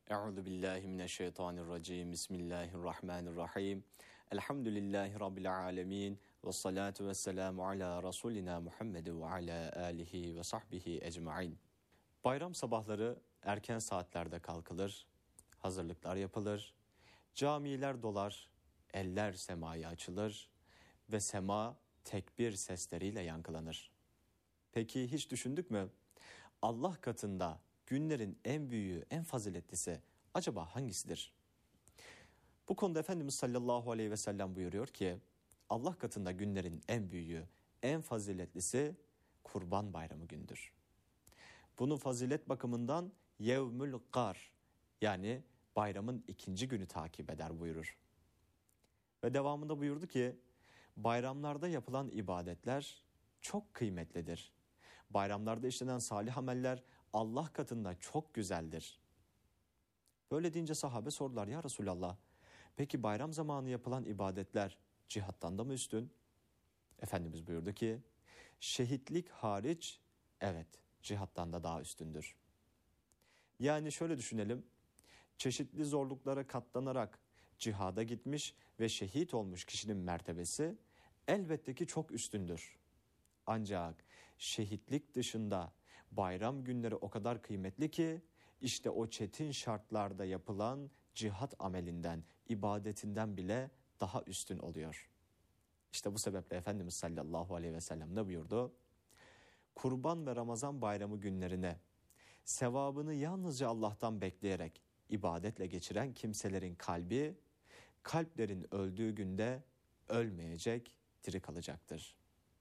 Euzu billahi mineşşeytanirracim. Bismillahirrahmanirrahim. Elhamdülillahi rabbil alamin ve salatu vesselamu ala rasulina Muhammed ve ala alihi ve sahbihi ecmaîn. Bayram sabahları erken saatlerde kalkılır, hazırlıklar yapılır, camiler dolar, eller semaya açılır ve sema tekbir sesleriyle yankılanır. Peki hiç düşündük mü? Allah katında günlerin en büyüğü, en faziletlisi acaba hangisidir? Bu konuda Efendimiz sallallahu aleyhi ve sellem buyuruyor ki Allah katında günlerin en büyüğü, en faziletlisi Kurban Bayramı gündür. Bunun fazilet bakımından Yevmül Gar, yani bayramın ikinci günü takip eder buyurur. Ve devamında buyurdu ki bayramlarda yapılan ibadetler çok kıymetlidir. Bayramlarda işlenen salih ameller Allah katında çok güzeldir. Böyle deyince sahabe sordular, ya Resulallah, peki bayram zamanı yapılan ibadetler cihattan da mı üstün? Efendimiz buyurdu ki şehitlik hariç evet cihattan da daha üstündür. Yani şöyle düşünelim, çeşitli zorluklara katlanarak cihada gitmiş ve şehit olmuş kişinin mertebesi elbette ki çok üstündür. Ancak şehitlik dışında bayram günleri o kadar kıymetli ki işte o çetin şartlarda yapılan cihat amelinden, ibadetinden bile daha üstün oluyor. İşte bu sebeple Efendimiz sallallahu aleyhi ve sellem ne buyurdu? Kurban ve Ramazan bayramı günlerine sevabını yalnızca Allah'tan bekleyerek ibadetle geçiren kimselerin kalplerin öldüğü günde ölmeyecek, diri kalacaktır.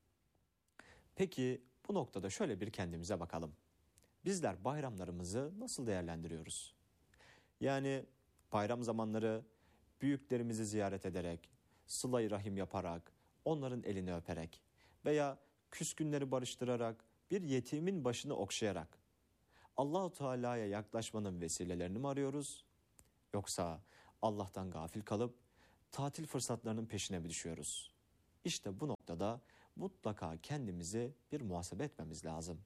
Peki bu noktada şöyle bir kendimize bakalım. Bizler bayramlarımızı nasıl değerlendiriyoruz? Yani bayram zamanları büyüklerimizi ziyaret ederek, sıla-i rahim yaparak, onların elini öperek veya küskünleri barıştırarak, bir yetimin başını okşayarak Allah-u Teala'ya yaklaşmanın vesilelerini mi arıyoruz? Yoksa Allah'tan gafil kalıp tatil fırsatlarının peşine mi düşüyoruz? İşte bu noktada mutlaka kendimizi bir muhasebe etmemiz lazım.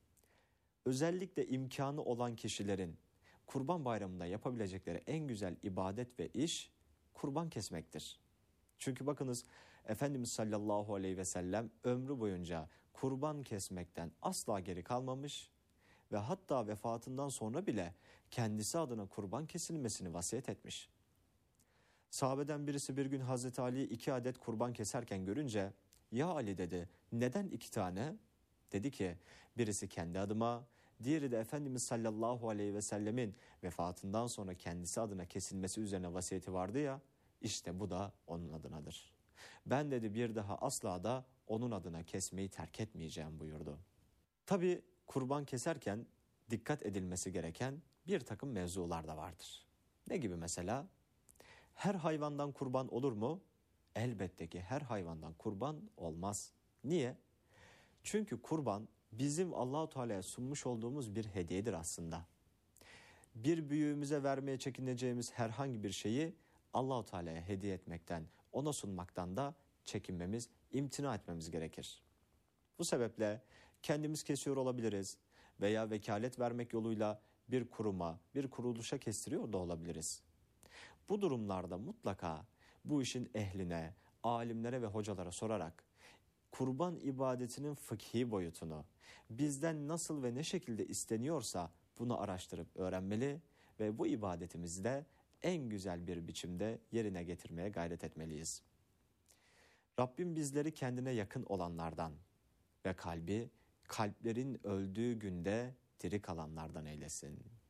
Özellikle imkanı olan kişilerin Kurban Bayramı'nda yapabilecekleri en güzel ibadet ve iş kurban kesmektir. Çünkü bakınız Efendimiz sallallahu aleyhi ve sellem ömrü boyunca kurban kesmekten asla geri kalmamış ve hatta vefatından sonra bile kendisi adına kurban kesilmesini vasiyet etmiş. Sahabeden birisi bir gün Hazreti Ali'yi 2 adet kurban keserken görünce, ya Ali dedi, neden 2 tane? Dedi ki birisi kendi adıma, diğeri de Efendimiz sallallahu aleyhi ve sellemin vefatından sonra kendisi adına kesilmesi üzerine vasiyeti vardı ya, işte bu da onun adınadır. Ben dedi bir daha asla da onun adına kesmeyi terk etmeyeceğim buyurdu. Tabi kurban keserken dikkat edilmesi gereken bir takım mevzular da vardır. Ne gibi mesela? Her hayvandan kurban olur mu? Elbette ki her hayvandan kurban olmaz. Niye? Çünkü kurban bizim Allah-u Teala'ya sunmuş olduğumuz bir hediyedir aslında. Bir büyüğümüze vermeye çekineceğimiz herhangi bir şeyi Allah-u Teala'ya hediye etmekten, ona sunmaktan da çekinmemiz, imtina etmemiz gerekir. Bu sebeple kendimiz kesiyor olabiliriz veya vekalet vermek yoluyla bir kuruma, bir kuruluşa kestiriyor da olabiliriz. Bu durumlarda mutlaka bu işin ehline, alimlere ve hocalara sorarak kurban ibadetinin fıkhi boyutunu bizden nasıl ve ne şekilde isteniyorsa bunu araştırıp öğrenmeli ve bu ibadetimizi de en güzel bir biçimde yerine getirmeye gayret etmeliyiz. Rabbim bizleri kendine yakın olanlardan ve kalplerin öldüğü günde diri kalanlardan eylesin.